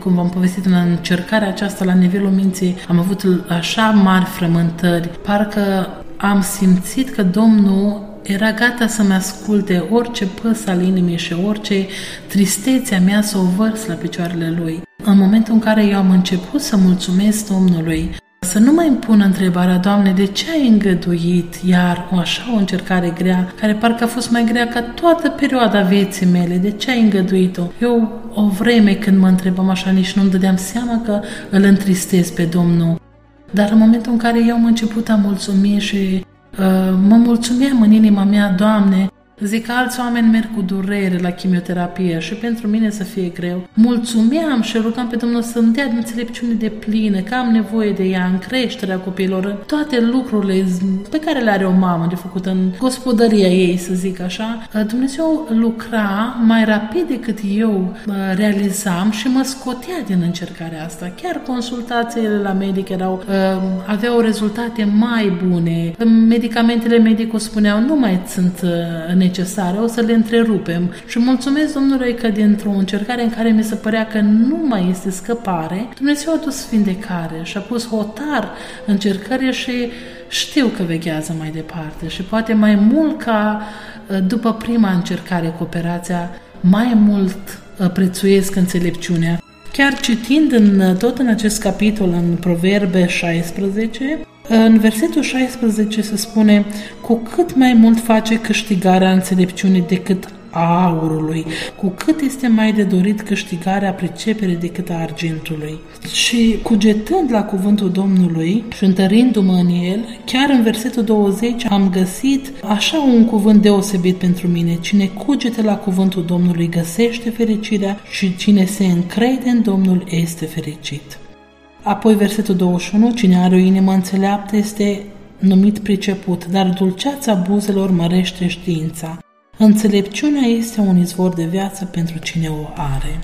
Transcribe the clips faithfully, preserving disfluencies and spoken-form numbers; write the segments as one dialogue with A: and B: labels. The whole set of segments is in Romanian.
A: cum v-am povestit, în încercarea aceasta la nivelul minții am avut așa mari frământări, parcă am simțit că Domnul era gata să-mi asculte orice păs al inimii și orice tristețe a mea să o vărs la picioarele Lui. În momentul în care eu am început să mulțumesc Domnului, să nu mai îmi pun întrebarea, Doamne, de ce ai îngăduit iar o așa o încercare grea, care parcă a fost mai grea ca toată perioada vieții mele, de ce ai îngăduit-o? Eu o vreme când mă întrebam așa, nici nu-mi dădeam seama că îl întristez pe Domnul. Dar în momentul în care eu am început a mulțumi și uh, mă mulțumeam în inima mea, Doamne, zic că alți oameni merg cu durere la chimioterapie și pentru mine să fie greu. Mulțumeam și rugam pe Domnul să-mi dea înțelepciune de plină, că am nevoie de ea în creșterea copiilor, în toate lucrurile pe care le are o mamă de făcut în gospodăria ei, să zic așa. Dumnezeu lucra mai rapid decât eu realizam și mă scotea din încercarea asta. Chiar consultațiile la medic erau, aveau rezultate mai bune. Medicamentele medicul spuneau nu mai sunt necesare, o să le întrerupem. Și mulțumesc Domnului că dintr-o încercare în care mi se părea că nu mai este scăpare, Dumnezeu a dus vindecare și a pus hotar încercării și știu că veghează mai departe și poate mai mult ca după prima încercare cu operația, mai mult prețuiesc înțelepciunea. Chiar citind în, tot în acest capitol, în Proverbe șaisprezece, în versetul șaisprezece se spune: cu cât mai mult face câștigarea înțelepciunii decât a aurului, cu cât este mai de dorit câștigarea priceperii decât a argintului. Și cugetând la cuvântul Domnului și întărindu-mă în el, chiar în versetul douăzeci am găsit așa un cuvânt deosebit pentru mine: cine cugete la cuvântul Domnului găsește fericirea și cine se încrede în Domnul este fericit. Apoi versetul douăzeci și unu: cine are o inimă înțeleaptă este numit priceput, dar dulceața buzelor mărește știința. Înțelepciunea este un izvor de viață pentru cine o are.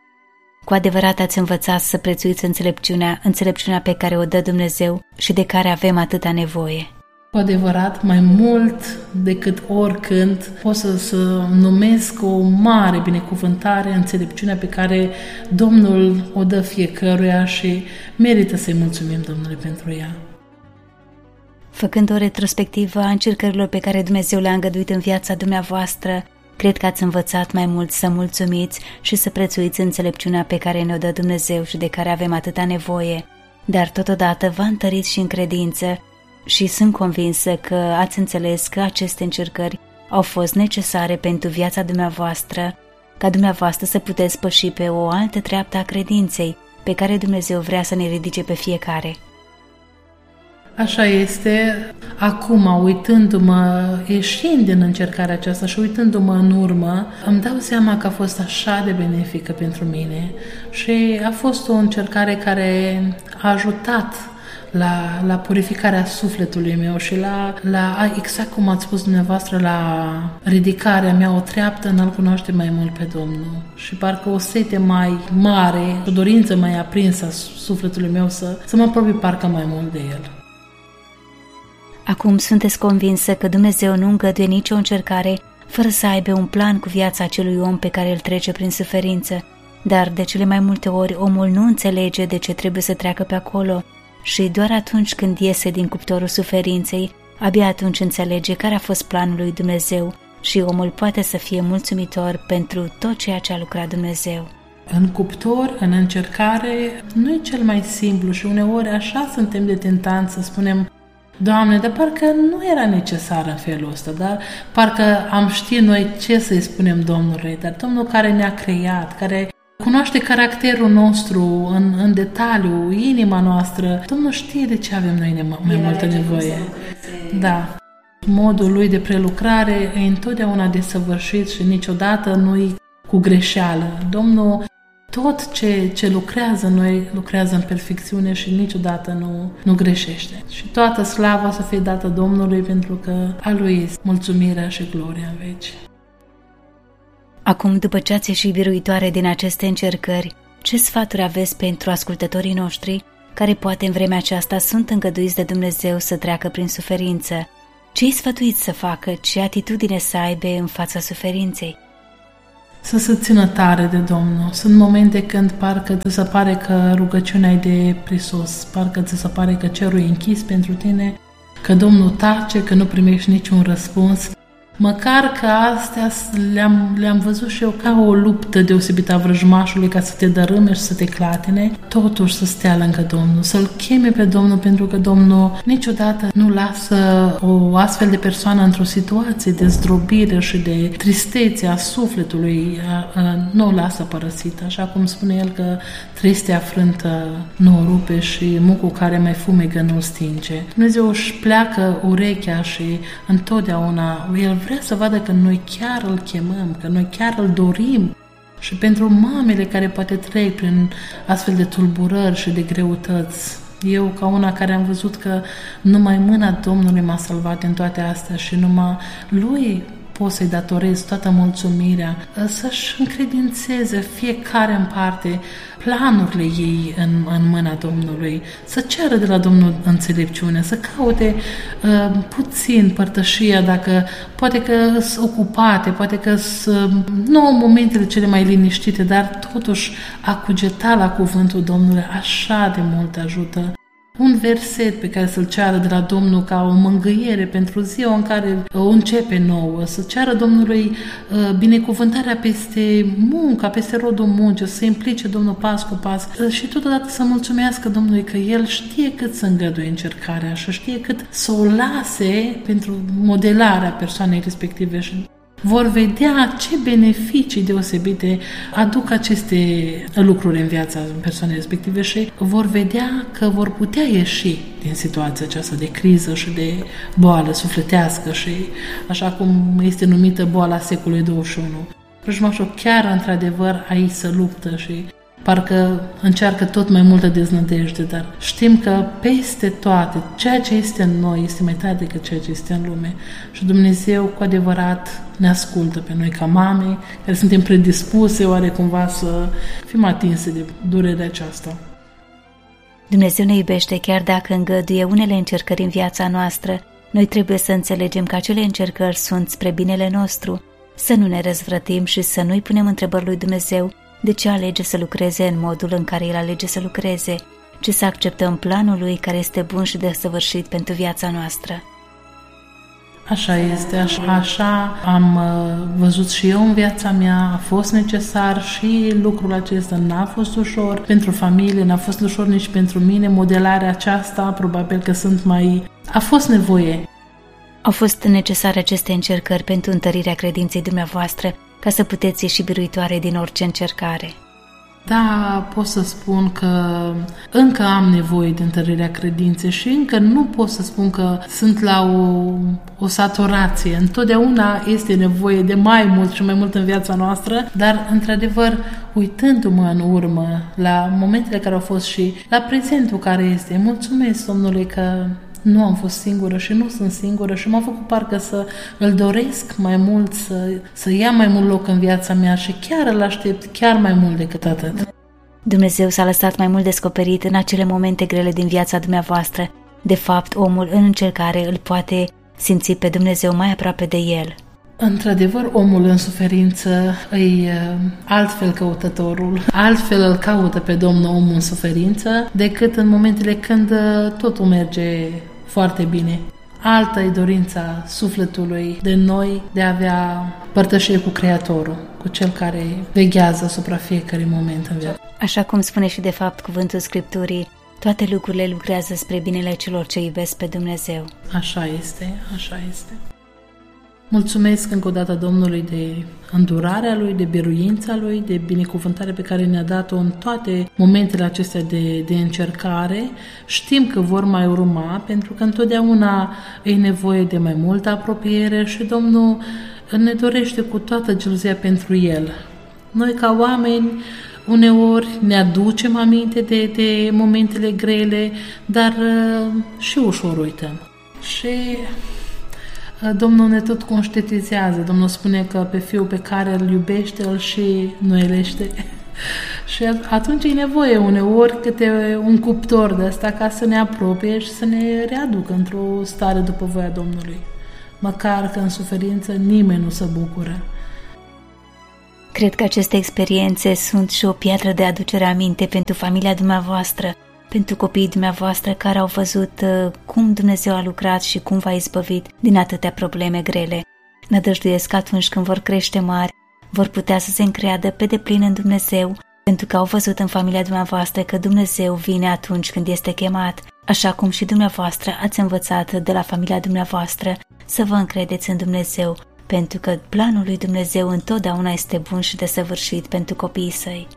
B: Cu adevărat ați învățat să prețuiți înțelepciunea, înțelepciunea pe care o dă Dumnezeu și de care avem atâta nevoie.
A: Cu adevărat, mai mult decât oricând, pot să, să numesc o mare binecuvântare înțelepciunea pe care Domnul o dă fiecăruia și merită să-i mulțumim Domnului pentru ea.
B: Făcând o retrospectivă a încercărilor pe care Dumnezeu le-a îngăduit în viața dumneavoastră, cred că ați învățat mai mult să mulțumiți și să prețuiți înțelepciunea pe care ne-o dă Dumnezeu și de care avem atâta nevoie, dar totodată v-a întărit și în credință și sunt convinsă că ați înțeles că aceste încercări au fost necesare pentru viața dumneavoastră, ca dumneavoastră să puteți păși pe o altă treaptă a credinței pe care Dumnezeu vrea să ne ridice pe fiecare.
A: Așa este. Acum, uitându-mă, ieșind din încercarea aceasta și uitându-mă în urmă, îmi dau seama că a fost așa de benefică pentru mine și a fost o încercare care a ajutat la, la purificarea sufletului meu și la, la, exact cum ați spus dumneavoastră, la ridicarea mea o treaptă în a-L cunoaște mai mult pe Domnul. Și parcă o sete mai mare, o dorință mai aprinsă a sufletului meu să, să mă apropii parcă mai mult de El.
B: Acum sunteți convinsă că Dumnezeu nu îngăduie nicio încercare fără să aibă un plan cu viața acelui om pe care îl trece prin suferință, dar de cele mai multe ori omul nu înțelege de ce trebuie să treacă pe acolo și doar atunci când iese din cuptorul suferinței, abia atunci înțelege care a fost planul lui Dumnezeu și omul poate să fie mulțumitor pentru tot ceea ce a lucrat Dumnezeu.
A: În cuptor, în încercare, nu e cel mai simplu și uneori așa suntem de tentanți să spunem: Doamne, dar parcă nu era necesar în felul ăsta, dar parcă am ști noi ce să-i spunem Domnului, dar Domnul care ne-a creat, care cunoaște caracterul nostru în, în detaliu, inima noastră, Domnul știe de ce avem noi mai multă nevoie. Da. Modul lui de prelucrare e întotdeauna desăvârșit și niciodată nu-i cu greșeală. Domnul tot ce, ce lucrează noi, lucrează în perfecțiune și niciodată nu, nu greșește. Și toată slava să fie dată Domnului, pentru că a Lui este mulțumirea și gloria în veci.
B: Acum, după ce ați ieșit biruitoare din aceste încercări, ce sfaturi aveți pentru ascultătorii noștri, care poate în vremea aceasta sunt îngăduiți de Dumnezeu să treacă prin suferință? Ce-i sfătuiți să facă? Ce atitudine să aibă în fața suferinței?
A: să se țină tare de Domnul. Sunt momente când parcă ți se pare că rugăciunea e de prisos, parcă ți se pare că cerul e închis pentru tine, că Domnul tace, că nu primești niciun răspuns. Măcar că astea le-am, le-am văzut și eu ca o luptă deosebită a vrăjmașului ca să te dărâme și să te clatine, totuși să stea lângă Domnul, să-L cheme pe Domnul, pentru că Domnul niciodată nu lasă o astfel de persoană într-o situație de zdrobire și de tristețe a sufletului, a, a, nu o lasă părăsită, așa cum spune El că tristea frântă nu o rupe și mucul care mai fumegă nu-l stinge. Dumnezeu își pleacă urechea și întotdeauna El vrea să vadă că noi chiar îl chemăm, că noi chiar îl dorim. Și pentru mamele care poate trec prin astfel de tulburări și de greutăți, eu ca una care am văzut că numai mâna Domnului m-a salvat în toate astea și numai Lui pot să-i datorez toată mulțumirea, să-și încredințeze fiecare în parte planurile ei în, în mâna Domnului, să ceară de la Domnul înțelepciune, să caute uh, puțin părtășia, dacă poate că sunt ocupate, poate că sunt nu în momentele cele mai liniștite, dar totuși a cugeta la cuvântul Domnului așa de mult ajută. Un verset pe care să-l ceară de la Domnul ca o mângâiere pentru ziua în care o începe nouă, să ceară Domnului uh, binecuvântarea peste munca, peste rodul muncii, să se implice Domnul pas cu pas uh, și totodată să mulțumească Domnului că El știe cât să îngăduie încercarea și știe cât să o lase pentru modelarea persoanei respective și vor vedea ce beneficii deosebite aduc aceste lucruri în viața persoanei respective și vor vedea că vor putea ieși din situația aceasta de criză și de boală sufletească și așa cum este numită boala secolului douăzeci și unu. Vrăjmașul chiar într-adevăr aici se luptă și parcă încearcă tot mai multă deznădejde, dar știm că peste toate, ceea ce este în noi este mai tare decât ceea ce este în lume. Și Dumnezeu cu adevărat ne ascultă pe noi ca mame, care suntem predispuse oarecumva să fim atinse de durerea aceasta.
B: Dumnezeu ne iubește chiar dacă îngăduie unele încercări în viața noastră. Noi trebuie să înțelegem că acele încercări sunt spre binele nostru, să nu ne răzvrătim și să nu-i punem întrebări lui Dumnezeu de ce alege să lucreze în modul în care El alege să lucreze, ci să acceptăm planul Lui care este bun și desăvârșit pentru viața noastră.
A: Așa este, așa, așa am uh, văzut și eu în viața mea, a fost necesar și lucrul acesta n-a fost ușor pentru familie, n-a fost ușor nici pentru mine, modelarea aceasta, probabil că sunt mai... a fost nevoie.
B: Au fost necesare aceste încercări pentru întărirea credinței dumneavoastră, ca să puteți ieși biruitoare din orice încercare.
A: Da, pot să spun că încă am nevoie de întărirea credinței și încă nu pot să spun că sunt la o, o saturație. Întotdeauna este nevoie de mai mult și mai mult în viața noastră, dar, într-adevăr, uitându-mă în urmă la momentele care au fost și la prezentul care este, mulțumesc Domnului că nu am fost singură și nu sunt singură și m-a făcut parcă să îl doresc mai mult, să, să ia mai mult loc în viața mea și chiar îl aștept chiar mai mult decât atât.
B: Dumnezeu s-a lăsat mai mult descoperit în acele momente grele din viața dumneavoastră. De fapt, omul în încercare îl poate simți pe Dumnezeu mai aproape de el.
A: Într-adevăr, omul în suferință îi altfel căutătorul, altfel îl caută pe Domnul omul în suferință decât în momentele când totul merge foarte bine. Alta e dorința sufletului de noi de a avea părtășie cu Creatorul, cu Cel care veghează asupra fiecărui moment în viață.
B: Așa cum spune și de fapt cuvântul Scripturii, toate lucrurile lucrează spre binele celor ce iubesc pe Dumnezeu.
A: Așa este, așa este. Mulțumesc încă o dată Domnului de îndurarea Lui, de biruința Lui, de binecuvântarea pe care ne-a dat-o în toate momentele acestea de, de încercare. Știm că vor mai urma, pentru că întotdeauna e nevoie de mai multă apropiere și Domnul ne dorește cu toată geluzia pentru El. Noi ca oameni uneori ne aducem aminte de, de momentele grele, dar uh, și ușor uităm. Și Domnul ne tot conștientizează. Domnul spune că pe Fiul pe care îl iubește, îl și înnoilește. Și atunci e nevoie uneori câte un cuptor de ăsta ca să ne apropie și să ne readucă într-o stare după voia Domnului. Măcar că în suferință nimeni nu se bucură.
B: Cred că aceste experiențe sunt și o piatră de aducere aminte pentru familia dumneavoastră, pentru copiii dumneavoastră care au văzut cum Dumnezeu a lucrat și cum v-a izbăvit din atâtea probleme grele. Nădăjduiesc că atunci când vor crește mari, vor putea să se încreadă pe deplin în Dumnezeu, pentru că au văzut în familia dumneavoastră că Dumnezeu vine atunci când este chemat, așa cum și dumneavoastră ați învățat de la familia dumneavoastră să vă încredeți în Dumnezeu, pentru că planul lui Dumnezeu întotdeauna este bun și desăvârșit pentru copiii săi.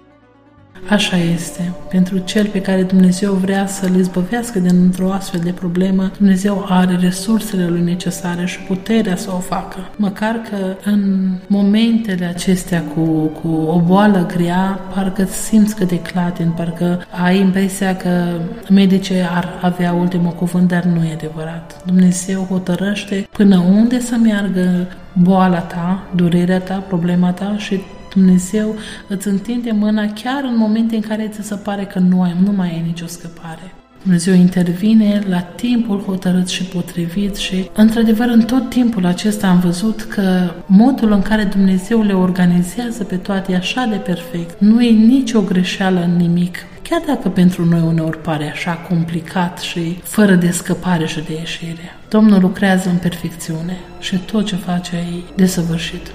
A: Așa este. Pentru cel pe care Dumnezeu vrea să-l izbăvească dintr-o astfel de problemă, Dumnezeu are resursele lui necesare și puterea să o facă. Măcar că în momentele acestea cu, cu o boală grea, parcă simți că te clatini, parcă ai impresia că medicii ar avea ultimul cuvânt, dar nu e adevărat. Dumnezeu hotărăște până unde să meargă boala ta, durerea ta, problema ta și Dumnezeu îți întinde mâna chiar în momente în care ți se pare că nu, ai, nu mai ai nicio scăpare. Dumnezeu intervine la timpul hotărât și potrivit și, într-adevăr, în tot timpul acesta am văzut că modul în care Dumnezeu le organizează pe toate așa de perfect, nu e nicio greșeală în nimic. Chiar dacă pentru noi uneori pare așa complicat și fără de scăpare și de ieșire. Domnul lucrează în perfecțiune și tot ce face e desăvârșit.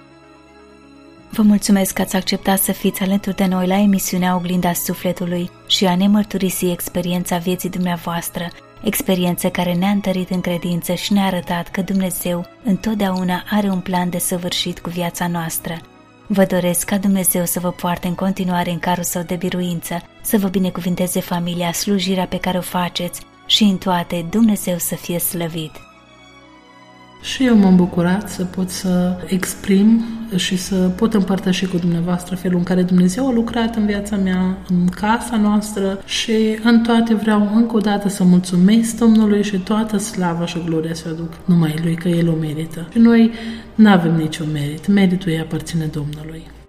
B: Vă mulțumesc că ați acceptat să fiți alături de noi la emisiunea Oglinda Sufletului și a ne mărturisi experiența vieții dumneavoastră, experiență care ne-a întărit în credință și ne-a arătat că Dumnezeu întotdeauna are un plan desăvârșit cu viața noastră. Vă doresc ca Dumnezeu să vă poarte în continuare în carul său de biruință, să vă binecuvinteze familia, slujirea pe care o faceți și în toate Dumnezeu să fie slăvit.
A: Și eu m-am bucurat să pot să exprim și să pot împărtăși cu dumneavoastră felul în care Dumnezeu a lucrat în viața mea, în casa noastră și în toate vreau încă o dată să mulțumesc Domnului și toată slava și gloria să o aduc numai Lui, că El o merită. Și noi nu avem niciun merit, meritul ei aparține Domnului.